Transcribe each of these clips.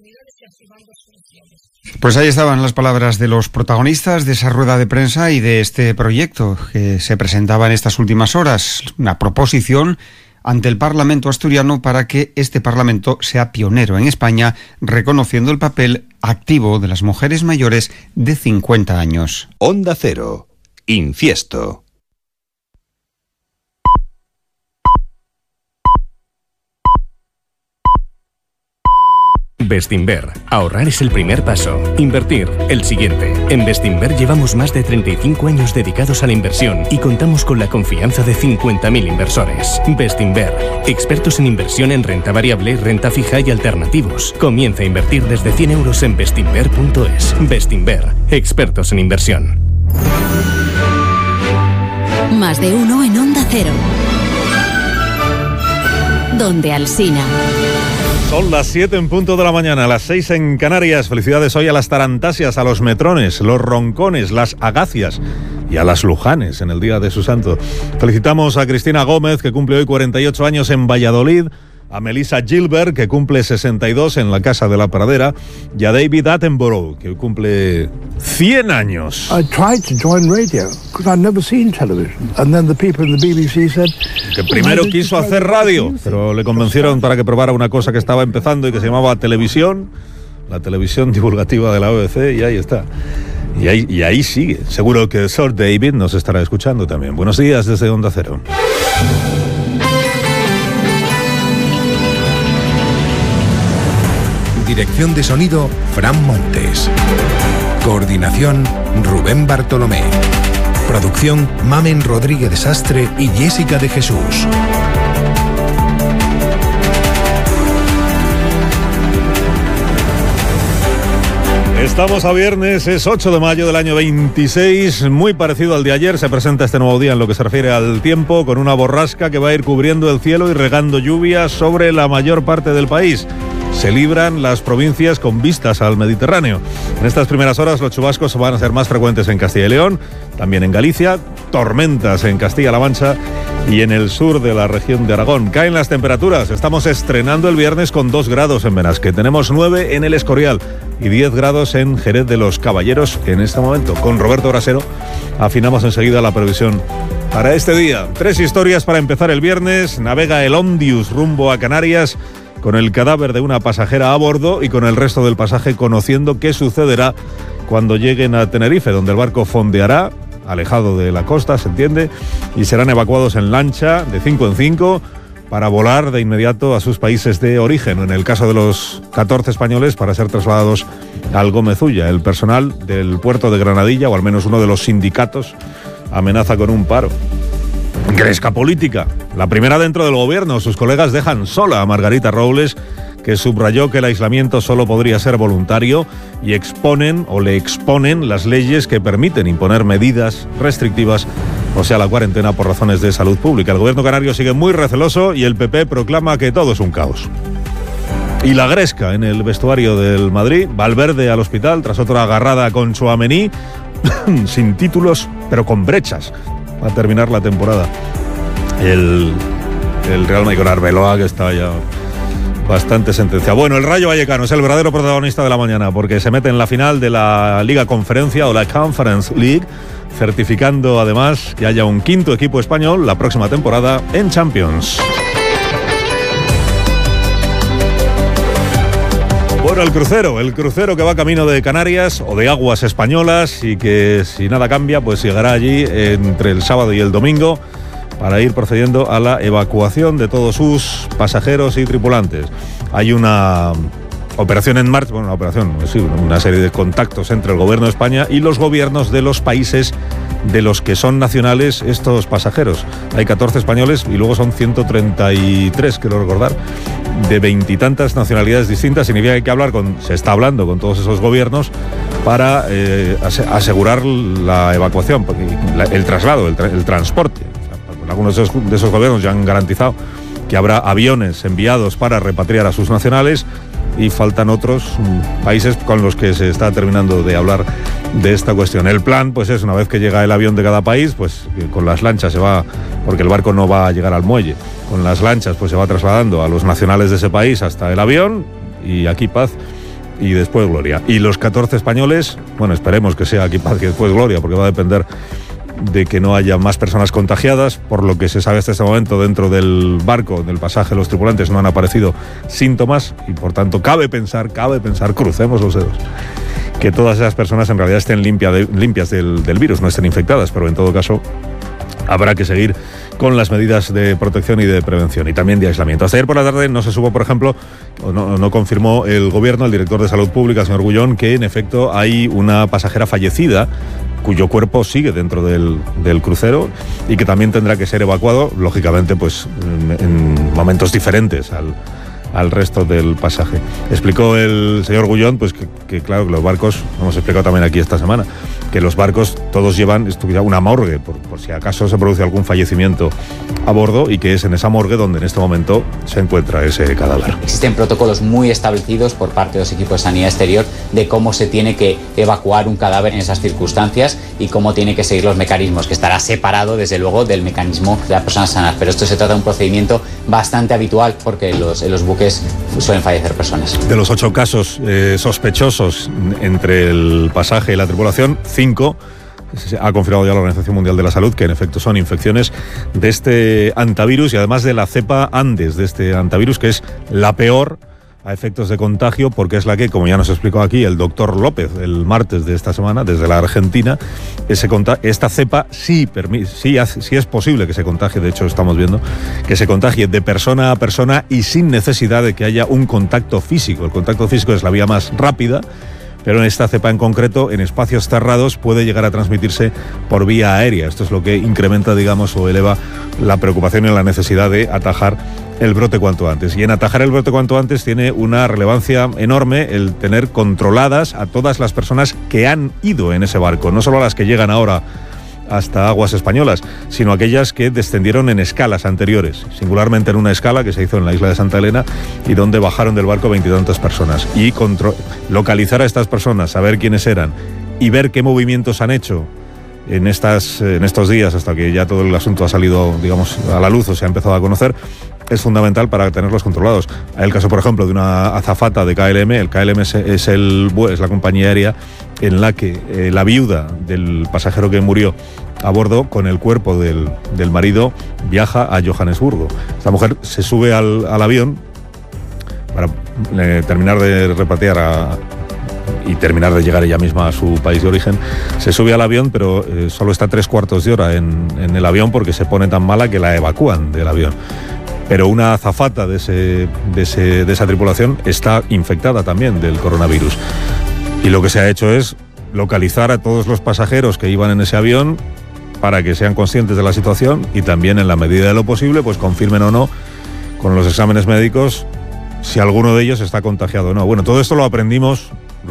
oportunidades y activando soluciones. Pues ahí estaban las palabras de los protagonistas de esa rueda de prensa y de este proyecto que se presentaba en estas últimas horas, una proposición ante el Parlamento asturiano para que este Parlamento sea pionero en España, reconociendo el papel activo de las mujeres mayores de 50 años. Onda Cero, Infiesto. Bestinver. Ahorrar es el primer paso. Invertir, el siguiente. En Bestinver llevamos más de 35 años dedicados a la inversión y contamos con la confianza de 50.000 inversores. Bestinver. Expertos en inversión en renta variable, renta fija y alternativos. Comienza a invertir desde 100 euros en bestinver.es. Bestinver. Expertos en inversión. Más de uno en Onda Cero. Donde Alsina. Son las 7 en punto de la mañana, las 6 en Canarias. Felicidades hoy a las tarantasias, a los metrones, los roncones, las agacias y a las lujanes en el día de su santo. Felicitamos a Cristina Gómez, que cumple hoy 48 años en Valladolid, a Melissa Gilbert, que cumple 62 en la Casa de la Pradera, y a David Attenborough, que cumple 100 años. I tried to join radio because I'd never seen television, and then the people in the BBC said que primero quiso hacer radio, pero le convencieron para que probara una cosa que estaba empezando y que se llamaba televisión, la televisión divulgativa de la BBC, y ahí está. Y ahí sigue. Seguro que Sir David nos estará escuchando también. Buenos días desde Onda Cero. Dirección de sonido, Fran Montes. Coordinación, Rubén Bartolomé. Producción, Mamen Rodríguez Sastre y Jessica de Jesús. Estamos a viernes, es 8 de mayo del año 26, muy parecido al de ayer. Se presenta este nuevo día en lo que se refiere al tiempo, con una borrasca que va a ir cubriendo el cielo y regando lluvias sobre la mayor parte del país. Se libran las provincias con vistas al Mediterráneo. En estas primeras horas los chubascos van a ser más frecuentes en Castilla y León, también en Galicia, tormentas en Castilla-La Mancha y en el sur de la región de Aragón. Caen las temperaturas. Estamos estrenando el viernes con 2 grados en Benasque. Tenemos 9 en el Escorial y 10 grados en Jerez de los Caballeros en este momento. Con Roberto Brasero afinamos enseguida la previsión para este día. 3 historias para empezar el viernes. Navega el Ondius rumbo a Canarias con el cadáver de una pasajera a bordo y con el resto del pasaje conociendo qué sucederá cuando lleguen a Tenerife, donde el barco fondeará, alejado de la costa, se entiende, y serán evacuados en lancha de 5 en 5 para volar de inmediato a sus países de origen. En el caso de los 14 españoles, para ser trasladados al Gómez Ulla. El personal del puerto de Granadilla, o al menos uno de los sindicatos, amenaza con un paro. Gresca política. La primera dentro del gobierno. Sus colegas dejan sola a Margarita Robles, que subrayó que el aislamiento solo podría ser voluntario, y le exponen las leyes que permiten imponer medidas restrictivas, o sea, la cuarentena, por razones de salud pública. El gobierno canario sigue muy receloso y el PP proclama que todo es un caos. Y la gresca en el vestuario del Madrid. Valverde al hospital tras otra agarrada con Tchouaméni, sin títulos, pero con brechas, a terminar la temporada. El Real Madrid con Arbeloa, que está ya bastante sentenciado. Bueno, el Rayo Vallecano es el verdadero protagonista de la mañana, porque se mete en la final de la Liga Conferencia, o la Conference League, certificando además que haya un quinto equipo español la próxima temporada en Champions. Bueno, el crucero que va camino de Canarias o de aguas españolas, y que, si nada cambia, pues llegará allí entre el sábado y el domingo para ir procediendo a la evacuación de todos sus pasajeros y tripulantes. Hay una operación en marcha, una serie de contactos entre el gobierno de España y los gobiernos de los países de los que son nacionales estos pasajeros. Hay 14 españoles y luego son 133, quiero recordar, de 20 y tantas nacionalidades distintas. Significa que hay que se está hablando con todos esos gobiernos para asegurar la evacuación, el traslado, el transporte. Algunos de esos gobiernos ya han garantizado que habrá aviones enviados para repatriar a sus nacionales, y faltan otros países con los que se está terminando de hablar de esta cuestión. El plan, pues es, una vez que llega el avión de cada país, pues con las lanchas se va, porque el barco no va a llegar al muelle, con las lanchas pues se va trasladando a los nacionales de ese país hasta el avión, y aquí paz y después gloria. Y los 14 españoles, bueno, esperemos que sea aquí paz y después gloria, porque va a depender de que no haya más personas contagiadas. Por lo que se sabe hasta este momento, dentro del barco, del pasaje, los tripulantes no han aparecido síntomas y por tanto cabe pensar, crucemos los dedos, que todas esas personas en realidad estén limpias del virus, no estén infectadas, pero en todo caso habrá que seguir con las medidas de protección y de prevención y también de aislamiento. Hasta ayer por la tarde no se supo, por ejemplo, no confirmó el gobierno, el director de Salud Pública, señor Gullón, que en efecto hay una pasajera fallecida cuyo cuerpo sigue dentro del crucero y que también tendrá que ser evacuado, lógicamente, pues en momentos diferentes al resto del pasaje. Explicó el señor Gullón, pues que claro, que los barcos, hemos explicado también aquí esta semana, que los barcos todos llevan una morgue, por si acaso se produce algún fallecimiento a bordo, y que es en esa morgue donde en este momento se encuentra ese cadáver. Existen protocolos muy establecidos por parte de los equipos de sanidad exterior de cómo se tiene que evacuar un cadáver en esas circunstancias y cómo tiene que seguir los mecanismos, que estará separado desde luego del mecanismo de las personas sanas. Pero esto se trata de un procedimiento bastante habitual porque en los buques suelen fallecer personas. De los 8 casos sospechosos entre el pasaje y la tripulación, 5 ha confirmado ya la Organización Mundial de la Salud que en efecto son infecciones de este hantavirus y además de la cepa Andes de este hantavirus, que es la peor a efectos de contagio, porque es la que, como ya nos explicó aquí el doctor López el martes de esta semana, desde la Argentina, esta cepa sí es posible que se contagie. De hecho, estamos viendo que se contagie de persona a persona y sin necesidad de que haya un contacto físico. El contacto físico es la vía más rápida, pero en esta cepa en concreto, en espacios cerrados, puede llegar a transmitirse por vía aérea. Esto es lo que incrementa, digamos, o eleva la preocupación y la necesidad de atajar el brote cuanto antes. Y en atajar el brote cuanto antes tiene una relevancia enorme el tener controladas a todas las personas que han ido en ese barco, no solo a las que llegan ahora hasta aguas españolas, sino aquellas que descendieron en escalas anteriores, singularmente en una escala que se hizo en la isla de Santa Elena y donde bajaron del barco 20 y tantas personas. Y localizar a estas personas, saber quiénes eran y ver qué movimientos han hecho en estos días, hasta que ya todo el asunto ha salido, digamos, a la luz o se ha empezado a conocer, es fundamental para tenerlos controlados. Hay el caso, por ejemplo, de una azafata de KLM. El KLM es la compañía aérea en la que la viuda del pasajero que murió a bordo, con el cuerpo del marido, viaja a Johannesburgo. Esta mujer se sube al avión para terminar de repatriar y terminar de llegar ella misma a su país de origen. Se sube al avión, pero solo está 3/4 de hora en el avión porque se pone tan mala que la evacúan del avión. Pero una azafata de esa tripulación está infectada también del coronavirus. Y lo que se ha hecho es localizar a todos los pasajeros que iban en ese avión para que sean conscientes de la situación y también, en la medida de lo posible, pues confirmen o no con los exámenes médicos si alguno de ellos está contagiado o no. Bueno, todo esto lo aprendimos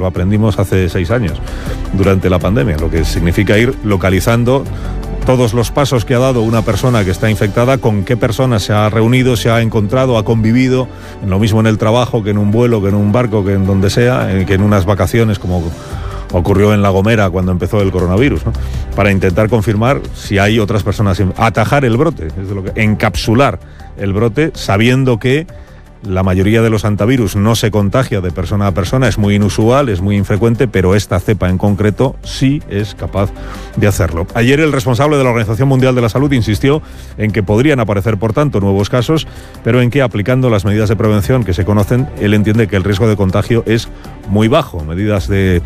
hace 6 años, durante la pandemia, lo que significa ir localizando todos los pasos que ha dado una persona que está infectada, con qué personas se ha reunido, se ha encontrado, ha convivido, lo mismo en el trabajo que en un vuelo, que en un barco, que en donde sea, que en unas vacaciones, como ocurrió en La Gomera cuando empezó el coronavirus, ¿no? Para intentar confirmar si hay otras personas, atajar el brote, encapsular el brote, sabiendo que la mayoría de los hantavirus no se contagia de persona a persona, es muy inusual, es muy infrecuente, pero esta cepa en concreto sí es capaz de hacerlo. Ayer el responsable de la Organización Mundial de la Salud insistió en que podrían aparecer, por tanto, nuevos casos, pero en que, aplicando las medidas de prevención que se conocen, él entiende que el riesgo de contagio es muy bajo. Medidas de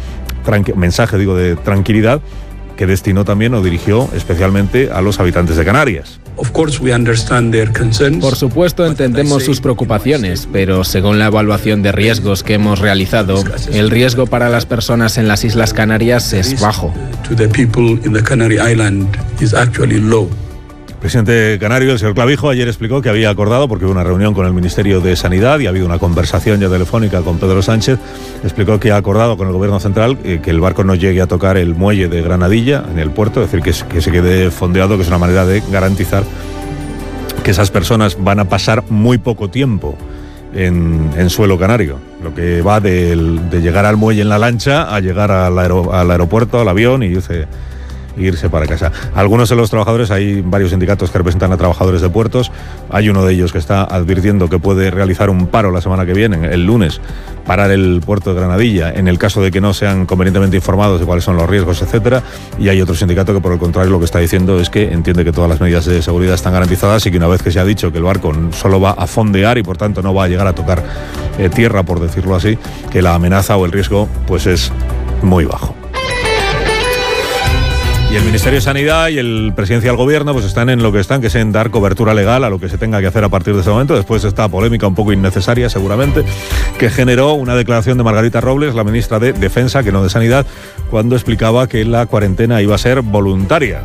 de tranquilidad que destinó también o dirigió especialmente a los habitantes de Canarias. Por supuesto, entendemos sus preocupaciones, pero según la evaluación de riesgos que hemos realizado, el riesgo para las personas en las Islas Canarias es bajo. El presidente canario, el señor Clavijo, ayer explicó que había acordado, porque hubo una reunión con el Ministerio de Sanidad y ha habido una conversación ya telefónica con Pedro Sánchez, explicó que ha acordado con el Gobierno Central que el barco no llegue a tocar el muelle de Granadilla, en el puerto, es decir, que se quede fondeado, que es una manera de garantizar que esas personas van a pasar muy poco tiempo en suelo canario, lo que va de llegar al muelle en la lancha a llegar al aeropuerto, al avión, y dice e irse para casa. Algunos de los trabajadores, hay varios sindicatos que representan a trabajadores de puertos, hay uno de ellos que está advirtiendo que puede realizar un paro la semana que viene, el lunes, parar el puerto de Granadilla, en el caso de que no sean convenientemente informados de cuáles son los riesgos, etcétera, y hay otro sindicato que por el contrario lo que está diciendo es que entiende que todas las medidas de seguridad están garantizadas y que una vez que se ha dicho que el barco solo va a fondear y por tanto no va a llegar a tocar tierra, por decirlo así, que la amenaza o el riesgo pues es muy bajo. Y el Ministerio de Sanidad y el Presidencia del Gobierno pues están en lo que están, que es en dar cobertura legal a lo que se tenga que hacer a partir de ese momento, después de esta polémica un poco innecesaria seguramente, que generó una declaración de Margarita Robles, la ministra de Defensa, que no de Sanidad, cuando explicaba que la cuarentena iba a ser voluntaria.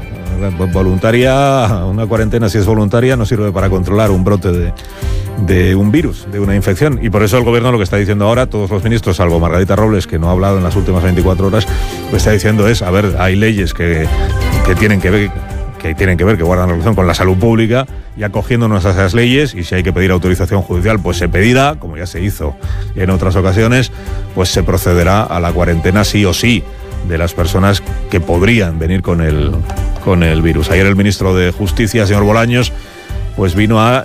Una cuarentena, si es voluntaria, no sirve para controlar un brote de un virus, de una infección. Y por eso el Gobierno lo que está diciendo ahora, todos los ministros, salvo Margarita Robles, que no ha hablado en las últimas 24 horas, lo que está diciendo es, a ver, hay leyes que tienen que ver, que guardan relación con la salud pública, y acogiéndonos a esas leyes, y si hay que pedir autorización judicial, pues se pedirá, como ya se hizo en otras ocasiones, pues se procederá a la cuarentena sí o sí de las personas que podrían venir con el virus. Ayer el ministro de Justicia, señor Bolaños, pues vino a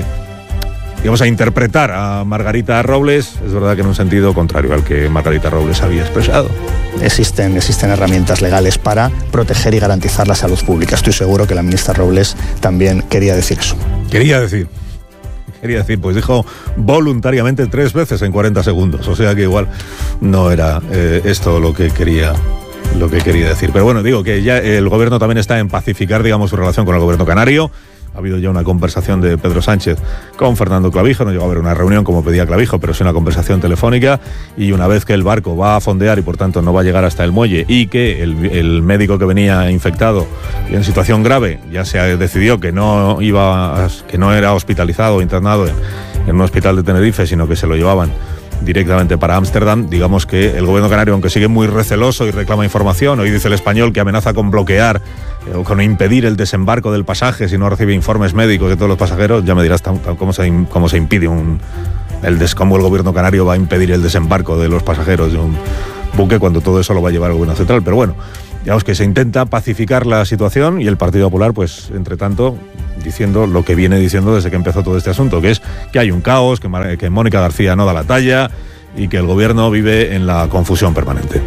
interpretar a Margarita Robles, es verdad que en un sentido contrario al que Margarita Robles había expresado. Existen herramientas legales para proteger y garantizar la salud pública. Estoy seguro que la ministra Robles también quería decir eso. Quería decir, pues dijo voluntariamente 3 veces en 40 segundos, o sea que igual no era esto lo que quería decir. Pero bueno, digo que ya el Gobierno también está en pacificar, digamos, su relación con el Gobierno canario. Ha habido ya una conversación de Pedro Sánchez con Fernando Clavijo, no llegó a haber una reunión como pedía Clavijo, pero sí una conversación telefónica, y una vez que el barco va a fondear y por tanto no va a llegar hasta el muelle, y que el médico que venía infectado y en situación grave ya se decidió que no era hospitalizado o internado en un hospital de Tenerife, sino que se lo llevaban directamente para Ámsterdam, digamos que el Gobierno canario, aunque sigue muy receloso y reclama información, hoy dice El Español que amenaza con bloquear o con impedir el desembarco del pasaje si no recibe informes médicos de todos los pasajeros. Ya me dirás cómo se impide cómo el Gobierno canario va a impedir el desembarco de los pasajeros de un buque cuando todo eso lo va a llevar el Gobierno central. Pero bueno, digamos que se intenta pacificar la situación, y el Partido Popular, pues, entre tanto, diciendo lo que viene diciendo desde que empezó todo este asunto, que es que hay un caos, que Mónica García no da la talla y que el Gobierno vive en la confusión permanente.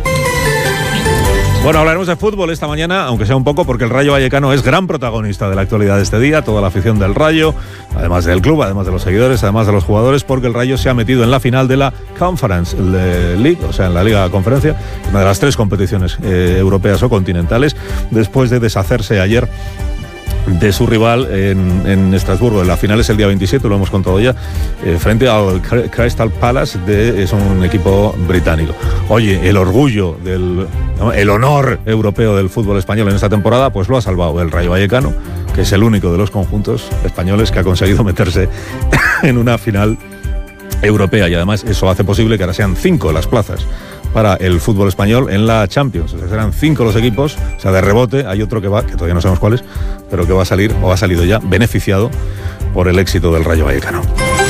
Bueno, hablaremos de fútbol esta mañana, aunque sea un poco, porque el Rayo Vallecano es gran protagonista de la actualidad de este día, toda la afición del Rayo, además del club, además de los seguidores, además de los jugadores, porque el Rayo se ha metido en la final de la Conference League, o sea, en la Liga Conferencia, una de las 3 competiciones europeas o continentales, después de deshacerse ayer de su rival en Estrasburgo. La final es el día 27, lo hemos contado ya, frente al Crystal Palace, es un equipo británico. Oye, el orgullo, el honor europeo del fútbol español en esta temporada, pues lo ha salvado el Rayo Vallecano, que es el único de los conjuntos españoles que ha conseguido meterse en una final europea, y además eso hace posible que ahora sean 5 las plazas para el fútbol español en la Champions. O sea, serán 5 los equipos, o sea, de rebote hay otro que todavía no sabemos cuál es, pero que va a salir, o ha salido ya, beneficiado por el éxito del Rayo Vallecano.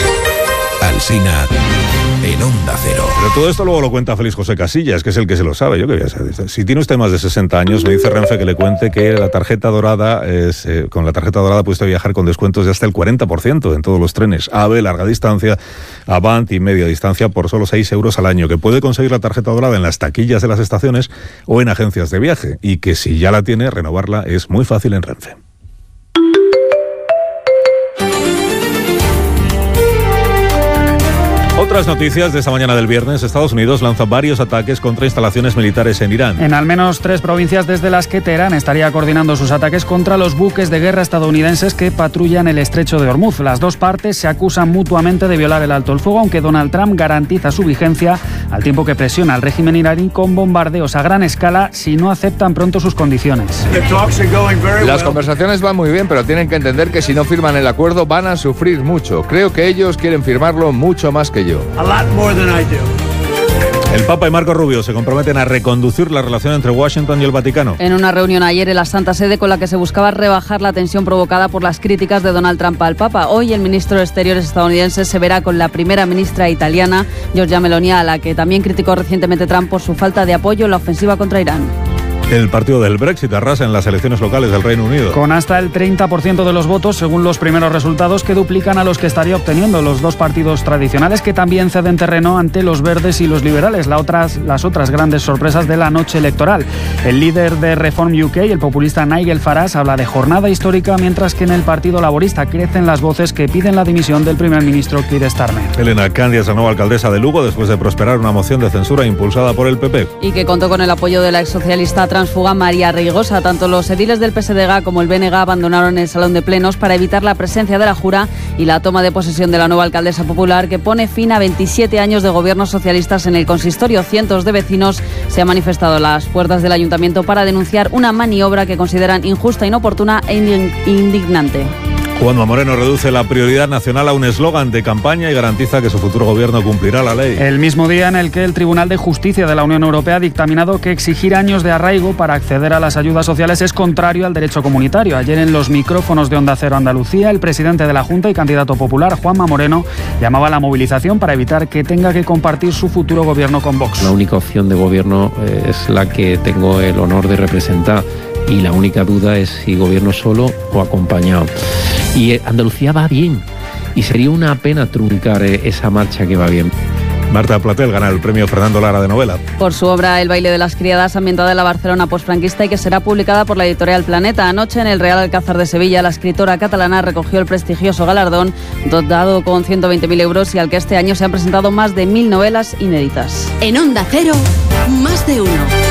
Alsina en Onda Cero. Pero todo esto luego lo cuenta Félix José Casillas, que es el que se lo sabe. Yo qué voy a saber. Si tiene usted más de 60 años, me dice Renfe que le cuente que la tarjeta dorada con la tarjeta dorada puede usted viajar con descuentos de hasta el 40% en todos los trenes AVE, larga distancia, Avant y media distancia por solo 6 euros al año, que puede conseguir la tarjeta dorada en las taquillas de las estaciones o en agencias de viaje, y que si ya la tiene, renovarla es muy fácil en Renfe. Otras noticias de esta mañana del viernes. Estados Unidos lanza varios ataques contra instalaciones militares en Irán. En al menos 3 provincias desde las que Teherán estaría coordinando sus ataques contra los buques de guerra estadounidenses que patrullan el estrecho de Hormuz. Las 2 partes se acusan mutuamente de violar el alto el fuego, aunque Donald Trump garantiza su vigencia, al tiempo que presiona al régimen iraní con bombardeos a gran escala si no aceptan pronto sus condiciones. Las conversaciones van muy bien, pero tienen que entender que si no firman el acuerdo van a sufrir mucho. Creo que ellos quieren firmarlo mucho más que yo. El Papa y Marco Rubio se comprometen a reconducir la relación entre Washington y el Vaticano. En una reunión ayer en la Santa Sede con la que se buscaba rebajar la tensión provocada por las críticas de Donald Trump al Papa. Hoy el ministro de Exteriores estadounidense se verá con la primera ministra italiana, Giorgia Meloni, a la que también criticó recientemente Trump por su falta de apoyo en la ofensiva contra Irán. El partido del Brexit arrasa en las elecciones locales del Reino Unido. Con hasta el 30% de los votos, según los primeros resultados, que duplican a los que estaría obteniendo los dos partidos tradicionales, que también ceden terreno ante los verdes y los liberales, las otras grandes sorpresas de la noche electoral. El líder de Reform UK, el populista Nigel Farage, habla de jornada histórica, mientras que en el Partido Laborista crecen las voces que piden la dimisión del primer ministro Keir Starmer. Elena Candia es la nueva alcaldesa de Lugo después de prosperar una moción de censura impulsada por el PP. Y que contó con el apoyo de la exsocialista transfuga María Reigosa. Tanto los ediles del PSDG como el BNG abandonaron el salón de plenos para evitar la presencia de la Jura y la toma de posesión de la nueva alcaldesa popular, que pone fin a 27 años de gobiernos socialistas en el consistorio. Cientos de vecinos se han manifestado a las puertas del ayuntamiento para denunciar una maniobra que consideran injusta, inoportuna e indignante. Juanma Moreno reduce la prioridad nacional a un eslogan de campaña y garantiza que su futuro gobierno cumplirá la ley. El mismo día en el que el Tribunal de Justicia de la Unión Europea ha dictaminado que exigir años de arraigo para acceder a las ayudas sociales es contrario al derecho comunitario. Ayer en los micrófonos de Onda Cero Andalucía, el presidente de la Junta y candidato popular, Juanma Moreno, llamaba a la movilización para evitar que tenga que compartir su futuro gobierno con Vox. La única opción de gobierno es la que tengo el honor de representar y la única duda es si gobierno solo o acompañado. Y Andalucía va bien y sería una pena truncar esa marcha que va bien. Marta Platel gana el premio Fernando Lara de novela. Por su obra El baile de las criadas, ambientada en la Barcelona posfranquista y que será publicada por la editorial Planeta. Anoche en el Real Alcázar de Sevilla, la escritora catalana recogió el prestigioso galardón, dotado con 120.000 euros y al que este año se han presentado más de 1.000 novelas inéditas. En Onda Cero, más de uno.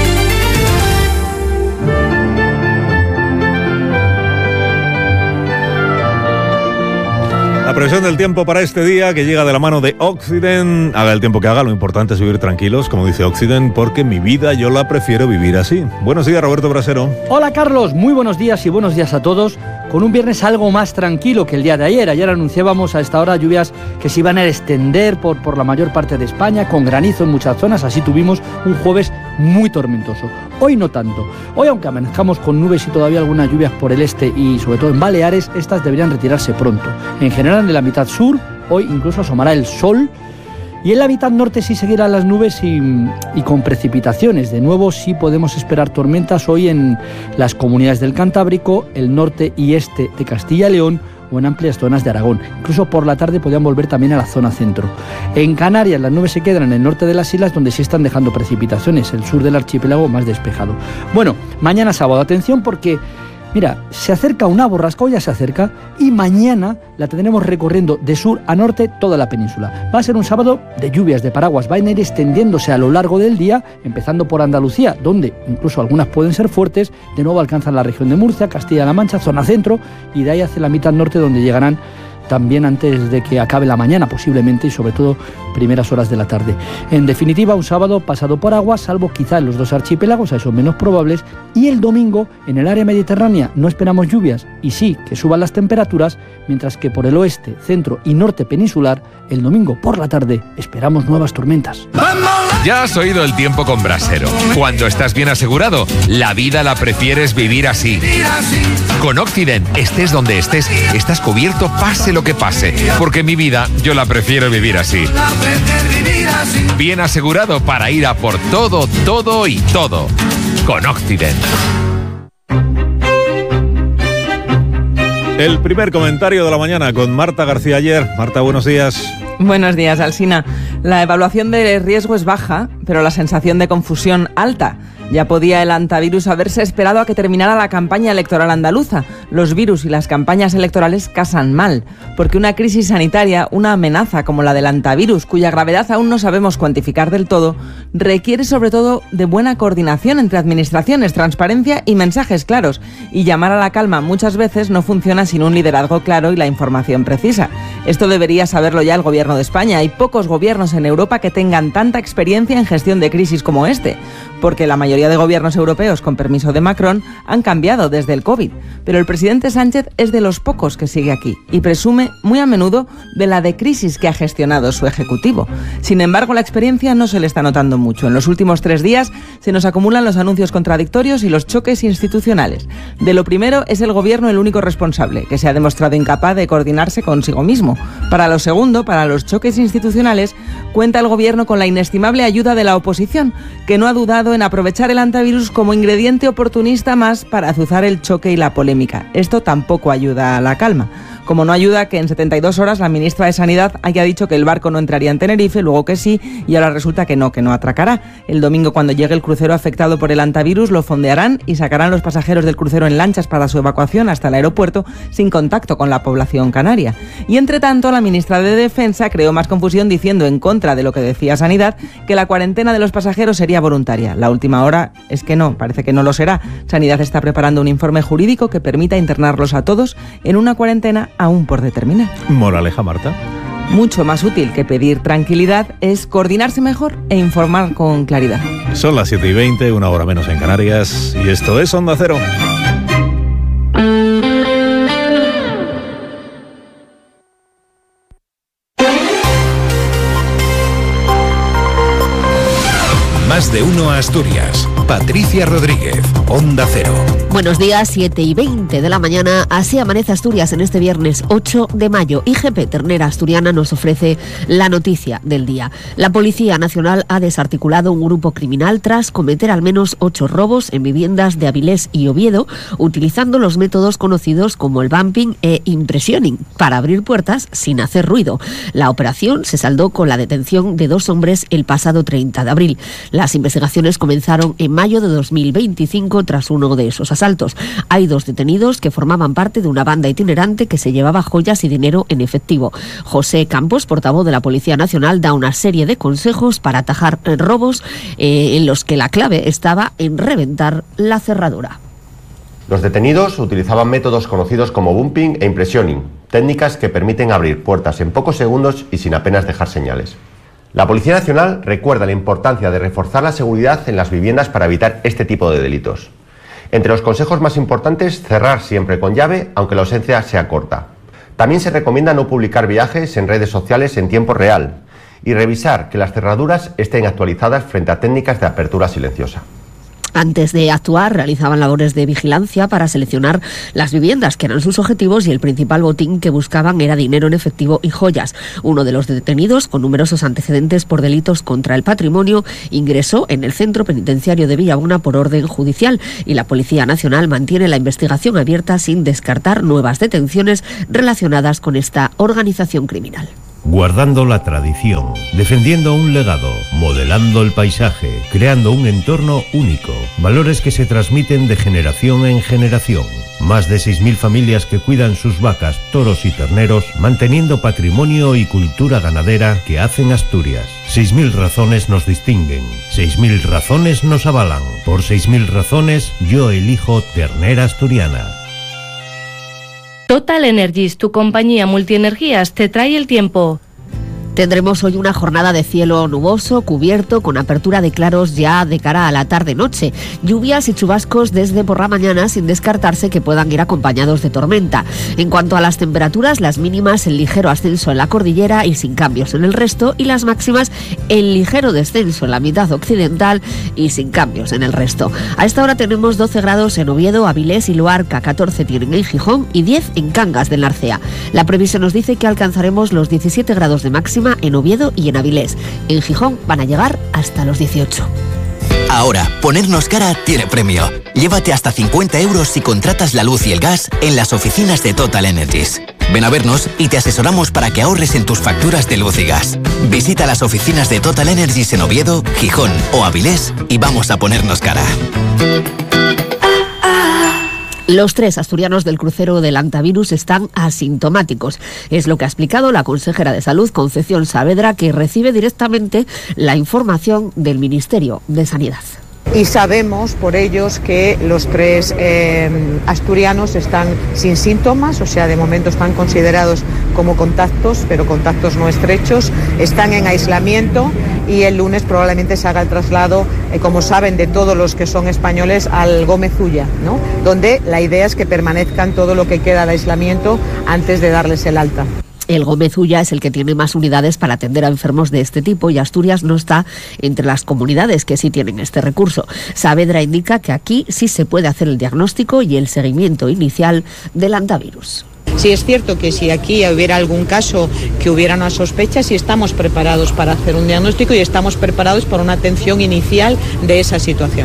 La previsión del tiempo para este día, que llega de la mano de Occident. Haga el tiempo que haga, lo importante es vivir tranquilos, como dice Occident, porque mi vida yo la prefiero vivir así. Buenos días, Roberto Brasero. Hola, Carlos. Muy buenos días y buenos días a todos. Con un viernes algo más tranquilo que el día de ayer. Ayer anunciábamos a esta hora lluvias que se iban a extender por la mayor parte de España, con granizo en muchas zonas. Así tuvimos un jueves muy tormentoso. Hoy no tanto. Hoy, aunque amanezcamos con nubes y todavía algunas lluvias por el este y sobre todo en Baleares, estas deberían retirarse pronto. En general, en la mitad sur, hoy incluso asomará el sol. Y en la mitad norte sí seguirán las nubes y con precipitaciones. De nuevo sí podemos esperar tormentas hoy en las comunidades del Cantábrico, el norte y este de Castilla y León o en amplias zonas de Aragón. Incluso por la tarde podrían volver también a la zona centro. En Canarias las nubes se quedan en el norte de las islas, donde sí están dejando precipitaciones. El sur del archipiélago más despejado. Bueno, mañana sábado, atención porque... mira, se acerca una borrasca, ya se acerca, y mañana la tendremos recorriendo de sur a norte toda la península. Va a ser un sábado de lluvias, de paraguas, van a ir extendiéndose a lo largo del día, empezando por Andalucía, donde incluso algunas pueden ser fuertes, de nuevo alcanzan la región de Murcia, Castilla-La Mancha, zona centro, y de ahí hacia la mitad norte, donde llegarán también antes de que acabe la mañana posiblemente y sobre todo primeras horas de la tarde. En definitiva, un sábado pasado por agua, salvo quizá en los dos archipiélagos, a esos menos probables, y el domingo en el área mediterránea no esperamos lluvias y sí que suban las temperaturas, mientras que por el oeste, centro y norte peninsular, el domingo por la tarde esperamos nuevas tormentas. Ya has oído el tiempo con Brasero. Cuando estás bien asegurado, la vida la prefieres vivir así. Con Occident, estés donde estés, estás cubierto pase lo que pase, porque mi vida yo la prefiero vivir así. Bien asegurado para ir a por todo, todo y todo. Con Occident. El primer comentario de la mañana con Marta García Ayer. Marta, buenos días. Buenos días, Alsina. La evaluación de riesgo es baja, pero la sensación de confusión alta. Ya podía el antivirus haberse esperado a que terminara la campaña electoral andaluza. Los virus y las campañas electorales casan mal, porque una crisis sanitaria, una amenaza como la del antivirus, cuya gravedad aún no sabemos cuantificar del todo, requiere sobre todo de buena coordinación entre administraciones, transparencia y mensajes claros. Y llamar a la calma muchas veces no funciona sin un liderazgo claro y la información precisa. Esto debería saberlo ya el gobierno de España. Hay pocos gobiernos en Europa que tengan tanta experiencia en gestión de crisis como este, porque la mayoría de gobiernos europeos, con permiso de Macron, han cambiado desde el COVID. pero el presidente Sánchez es de los pocos que sigue aquí y presume muy a menudo de la de crisis que ha gestionado su ejecutivo. Sin embargo, la experiencia no se le está notando mucho. En los últimos 3 días se nos acumulan los anuncios contradictorios y los choques institucionales. De lo primero, es el gobierno el único responsable, que se ha demostrado incapaz de coordinarse consigo mismo. Para lo segundo, para los choques institucionales, cuenta el gobierno con la inestimable ayuda de la oposición, que no ha dudado en aprovechar el antivirus como ingrediente oportunista más para azuzar el choque y la polémica. Esto tampoco ayuda a la calma. Como no ayuda que en 72 horas la ministra de Sanidad haya dicho que el barco no entraría en Tenerife, luego que sí, y ahora resulta que no atracará. El domingo, cuando llegue el crucero afectado por el antivirus, lo fondearán y sacarán los pasajeros del crucero en lanchas para su evacuación hasta el aeropuerto sin contacto con la población canaria. Y entre tanto, la ministra de Defensa creó más confusión diciendo, en contra de lo que decía Sanidad, que la cuarentena de los pasajeros sería voluntaria. La última hora es que no, parece que no lo será. Sanidad está preparando un informe jurídico que permita internarlos a todos en una cuarentena aún por determinar. Moraleja, Marta. Mucho más útil que pedir tranquilidad es coordinarse mejor e informar con claridad. Son las 7:20, 1 hora menos en Canarias, y esto es Onda Cero. Más de uno a Asturias. Patricia Rodríguez, Onda Cero. Buenos días, 7:20 de la mañana. Así amanece Asturias en este viernes 8 de mayo. IGP Ternera Asturiana nos ofrece la noticia del día. La Policía Nacional ha desarticulado un grupo criminal tras cometer al menos 8 robos en viviendas de Avilés y Oviedo, utilizando los métodos conocidos como el bumping e impressioning para abrir puertas sin hacer ruido. La operación se saldó con la detención de 2 hombres el pasado 30 de abril. Las investigaciones comenzaron en mayo de 2025 tras uno de esos asaltos. Hay 2 detenidos que formaban parte de una banda itinerante que se llevaba joyas y dinero en efectivo. José Campos, portavoz de la Policía Nacional, da una serie de consejos para atajar robos en los que la clave estaba en reventar la cerradura. Los detenidos utilizaban métodos conocidos como bumping e impressioning, técnicas que permiten abrir puertas en pocos segundos y sin apenas dejar señales. La Policía Nacional recuerda la importancia de reforzar la seguridad en las viviendas para evitar este tipo de delitos. Entre los consejos más importantes, cerrar siempre con llave, aunque la ausencia sea corta. También se recomienda no publicar viajes en redes sociales en tiempo real y revisar que las cerraduras estén actualizadas frente a técnicas de apertura silenciosa. Antes de actuar, realizaban labores de vigilancia para seleccionar las viviendas que eran sus objetivos, y el principal botín que buscaban era dinero en efectivo y joyas. Uno de los detenidos, con numerosos antecedentes por delitos contra el patrimonio, ingresó en el centro penitenciario de Villabona por orden judicial, y la Policía Nacional mantiene la investigación abierta sin descartar nuevas detenciones relacionadas con esta organización criminal. Guardando la tradición, defendiendo un legado, modelando el paisaje, creando un entorno único, valores que se transmiten de generación en generación. Más de 6.000 familias que cuidan sus vacas, toros y terneros, manteniendo patrimonio y cultura ganadera que hacen Asturias. 6.000 razones nos distinguen, 6.000 razones nos avalan. Por 6.000 razones, yo elijo ternera asturiana. Total Energies, tu compañía multienergías, te trae el tiempo. Tendremos hoy una jornada de cielo nuboso, cubierto, con apertura de claros ya de cara a la tarde-noche. Lluvias y chubascos desde por la mañana, sin descartarse que puedan ir acompañados de tormenta. En cuanto a las temperaturas, las mínimas en ligero ascenso en la cordillera y sin cambios en el resto, y las máximas en ligero descenso en la mitad occidental y sin cambios en el resto. A esta hora tenemos 12 grados en Oviedo, Avilés y Luarca, 14 tienen en Gijón y 10 en Cangas del Narcea. La previsión nos dice que alcanzaremos los 17 grados de máxima en Oviedo y en Avilés. En Gijón van a llegar hasta los 18. Ahora, ponernos cara tiene premio. Llévate hasta 50 euros si contratas la luz y el gas en las oficinas de Total Energies. Ven a vernos y te asesoramos para que ahorres en tus facturas de luz y gas. Visita las oficinas de Total Energies en Oviedo, Gijón o Avilés y vamos a ponernos cara. Los 3 asturianos del crucero del antivirus están asintomáticos. Es lo que ha explicado la consejera de Salud, Concepción Saavedra, que recibe directamente la información del Ministerio de Sanidad. Y sabemos por ellos que los 3 asturianos están sin síntomas, o sea, de momento están considerados como contactos, pero contactos no estrechos, están en aislamiento y el lunes probablemente se haga el traslado, como saben, de todos los que son españoles al Gómez Ulla, ¿no? Donde la idea es que permanezcan todo lo que queda de aislamiento antes de darles el alta. El Gómez Ulla es el que tiene más unidades para atender a enfermos de este tipo y Asturias no está entre las comunidades que sí tienen este recurso. Saavedra indica que aquí sí se puede hacer el diagnóstico y el seguimiento inicial del hantavirus. Sí es cierto que si aquí hubiera algún caso que hubiera una sospecha, sí estamos preparados para hacer un diagnóstico y estamos preparados para una atención inicial de esa situación.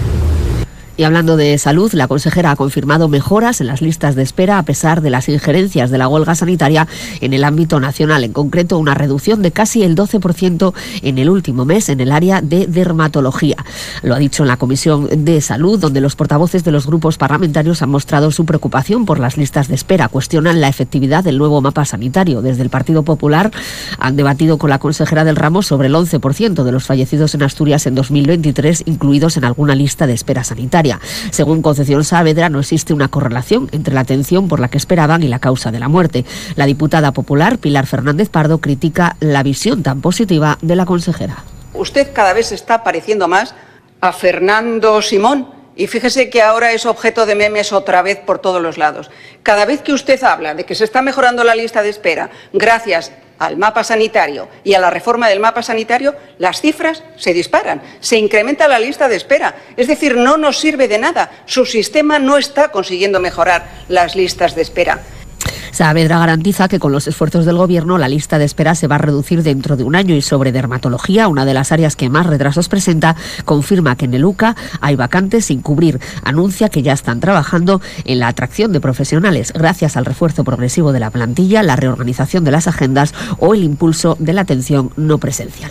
Y hablando de salud, la consejera ha confirmado mejoras en las listas de espera a pesar de las injerencias de la huelga sanitaria en el ámbito nacional, en concreto una reducción de casi el 12% en el último mes en el área de dermatología. Lo ha dicho en la Comisión de Salud, donde los portavoces de los grupos parlamentarios han mostrado su preocupación por las listas de espera. Cuestionan la efectividad del nuevo mapa sanitario. Desde el Partido Popular han debatido con la consejera del ramo sobre el 11% de los fallecidos en Asturias en 2023, incluidos en alguna lista de espera sanitaria. Según Concepción Saavedra, no existe una correlación entre la atención por la que esperaban y la causa de la muerte. La diputada popular Pilar Fernández Pardo critica la visión tan positiva de la consejera. Usted cada vez se está pareciendo más a Fernando Simón y fíjese que ahora es objeto de memes otra vez por todos los lados. Cada vez que usted habla de que se está mejorando la lista de espera gracias al mapa sanitario y a la reforma del mapa sanitario, las cifras se disparan, se incrementa la lista de espera. Es decir, no nos sirve de nada. Su sistema no está consiguiendo mejorar las listas de espera. Saavedra garantiza que con los esfuerzos del Gobierno la lista de espera se va a reducir dentro de un año y sobre dermatología, una de las áreas que más retrasos presenta, confirma que en el UCA hay vacantes sin cubrir. Anuncia que ya están trabajando en la atracción de profesionales gracias al refuerzo progresivo de la plantilla, la reorganización de las agendas o el impulso de la atención no presencial.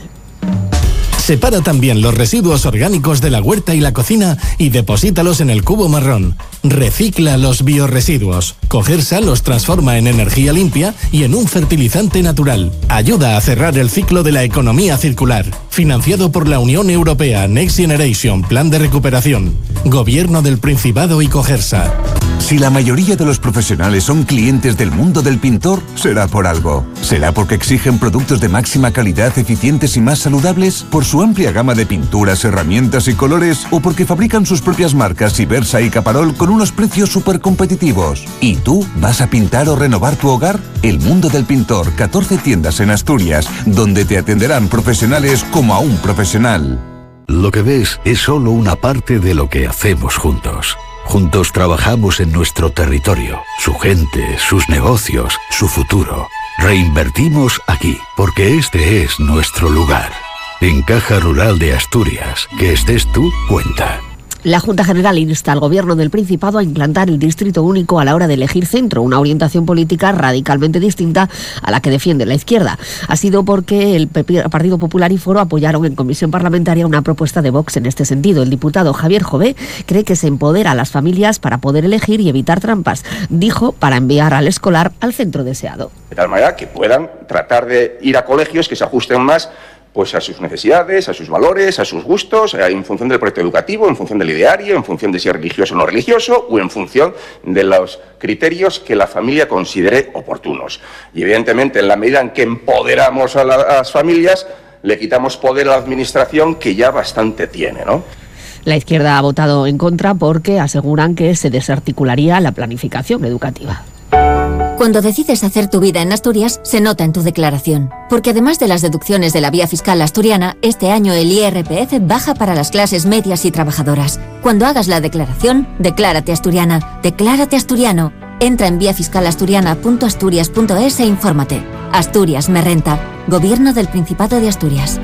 Separa también los residuos orgánicos de la huerta y la cocina y deposítalos en el cubo marrón. Recicla los biorresiduos. Cogersa los transforma en energía limpia y en un fertilizante natural. Ayuda a cerrar el ciclo de la economía circular. Financiado por la Unión Europea Next Generation Plan de Recuperación. Gobierno del Principado y Cogersa. Si la mayoría de los profesionales son clientes del mundo del pintor, será por algo. ¿Será porque exigen productos de máxima calidad, eficientes y más saludables? ¿Por su amplia gama de pinturas, herramientas y colores? ¿O porque fabrican sus propias marcas Ibersa y Caparol con unos precios súper competitivos? ¿Y tú vas a pintar o renovar tu hogar? El Mundo del Pintor, 14 tiendas en Asturias, donde te atenderán profesionales como a un profesional. Lo que ves es solo una parte de lo que hacemos juntos. Juntos trabajamos en nuestro territorio, su gente, sus negocios, su futuro. Reinvertimos aquí, porque este es nuestro lugar. En Caja Rural de Asturias, que estés tú, cuenta. La Junta General insta al Gobierno del Principado a implantar el distrito único a la hora de elegir centro, una orientación política radicalmente distinta a la que defiende la izquierda. Ha sido porque el Partido Popular y Foro apoyaron en comisión parlamentaria una propuesta de Vox en este sentido. El diputado Javier Jové cree que se empodera a las familias para poder elegir y evitar trampas, dijo, para enviar al escolar al centro deseado. De tal manera que puedan tratar de ir a colegios que se ajusten más pues a sus necesidades, a sus valores, a sus gustos, en función del proyecto educativo, en función del ideario, en función de si es religioso o no religioso, o en función de los criterios que la familia considere oportunos. Y evidentemente, en la medida en que empoderamos a las familias, le quitamos poder a la administración, que ya bastante tiene, ¿no? La izquierda ha votado en contra porque aseguran que se desarticularía la planificación educativa. Cuando decides hacer tu vida en Asturias, se nota en tu declaración. Porque además de las deducciones de la vía fiscal asturiana, este año el IRPF baja para las clases medias y trabajadoras. Cuando hagas la declaración, declárate asturiana, declárate asturiano. Entra en viafiscalasturiana.asturias.es e infórmate. Asturias me renta. Gobierno del Principado de Asturias.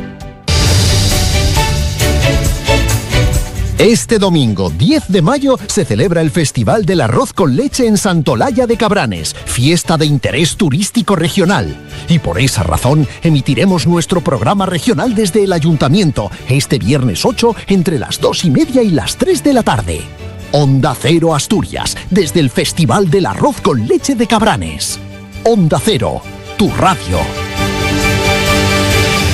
Este domingo, 10 de mayo, se celebra el Festival del Arroz con Leche en Santolaya de Cabranes, fiesta de interés turístico regional. Y por esa razón, emitiremos nuestro programa regional desde el Ayuntamiento, este viernes 8, entre las 2:30 y las 3 de la tarde. Onda Cero Asturias, desde el Festival del Arroz con Leche de Cabranes. Onda Cero, tu radio.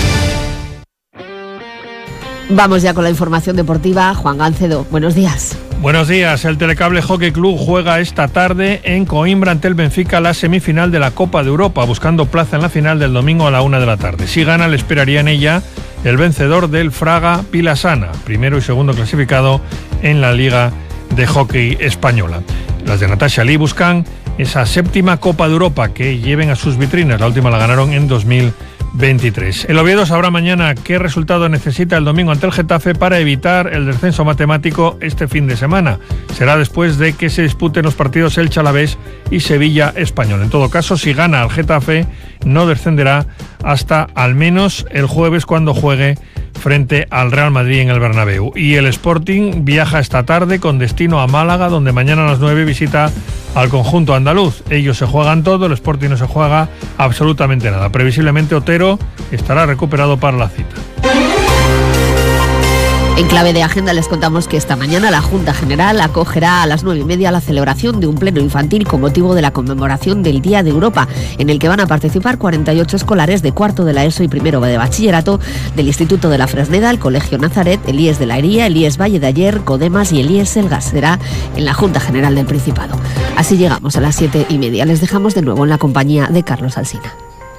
Vamos ya con la información deportiva. Juan Gancedo, buenos días. Buenos días. El Telecable Hockey Club juega esta tarde en Coimbra ante el Benfica la semifinal de la Copa de Europa, buscando plaza en la final del domingo a la 1 de la tarde. Si gana, le esperaría en ella el vencedor del Fraga Pilasana, primero y segundo clasificado en la Liga de Hockey Española. Las de Natasha Lee buscan esa séptima Copa de Europa que lleven a sus vitrinas. La última la ganaron en 2023. El Oviedo sabrá mañana qué resultado necesita el domingo ante el Getafe para evitar el descenso matemático este fin de semana. Será después de que se disputen los partidos Elche Alavés y Sevilla Español. En todo caso, si gana al Getafe, no descenderá hasta al menos el jueves, cuando juegue frente al Real Madrid en el Bernabéu. Y el Sporting viaja esta tarde con destino a Málaga, donde mañana a las 9 visita al conjunto andaluz. Ellos se juegan todo, el Sporting no se juega absolutamente nada. Previsiblemente Otero estará recuperado para la cita. En clave de agenda les contamos que esta mañana la Junta General acogerá a las 9:30 la celebración de un pleno infantil con motivo de la conmemoración del Día de Europa, en el que van a participar 48 escolares de cuarto de la ESO y primero de bachillerato del Instituto de la Fresneda, el Colegio Nazaret, el IES de la Hería, el IES Valle de Ayer, Codemas y el IES Selgas. Será en la Junta General del Principado. Así llegamos a las 7:30. Les dejamos de nuevo en la compañía de Carlos Alsina.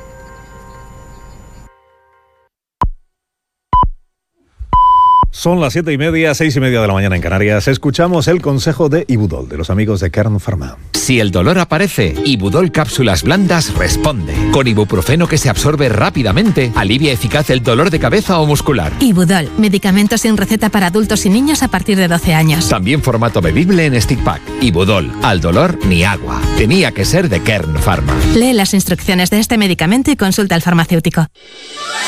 Son las 7:30, 6:30 de la mañana en Canarias. Escuchamos el consejo de Ibudol, de los amigos de Kern Pharma. Si el dolor aparece, Ibudol Cápsulas Blandas responde. Con ibuprofeno que se absorbe rápidamente, alivia eficaz el dolor de cabeza o muscular. Ibudol, medicamento sin receta para adultos y niños a partir de 12 años. También formato bebible en stick pack. Ibudol, al dolor ni agua. Tenía que ser de Kern Pharma. Lee las instrucciones de este medicamento y consulta al farmacéutico.